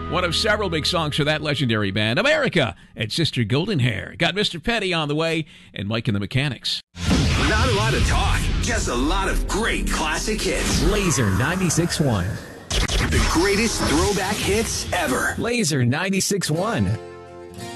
One of several big songs for that legendary band, America, and Sister Golden Hair. Got Mr. Petty on the way, and Mike and the Mechanics. Not a lot of talk, just a lot of great classic hits. Laser 96.1. The greatest throwback hits ever. Laser 96.1.